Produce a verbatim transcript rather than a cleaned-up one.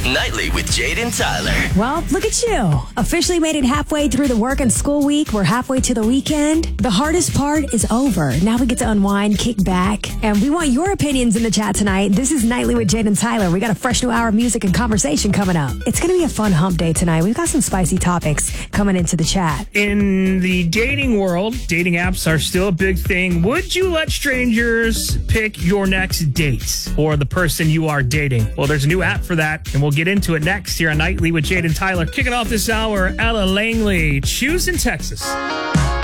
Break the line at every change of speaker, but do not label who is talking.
Nightly with Jade and Tyler.
Well, look at you. Officially made it halfway through the work and school week. We're halfway to the weekend. The hardest part is over. Now we get to unwind, kick back, and we want your opinions in the chat tonight. This is Nightly with Jade and Tyler. We got a fresh new hour of music and conversation coming up. It's going to be a fun hump day tonight. We've got some spicy topics coming into the chat.
In the dating world, dating apps are still a big thing. Would you let strangers pick your next date or the person you are dating? Well, there's a new app for that, and we'll get into it next here on Nightly with Jade and Tyler. Kicking off this hour, Ella Langley, Choose in Texas.